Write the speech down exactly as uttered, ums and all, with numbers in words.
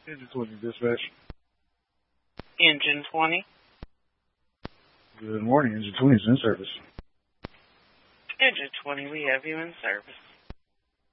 Engine twenty dispatch. Engine twenty. Good morning, Engine twenty is in service. Engine twenty, we have you in service.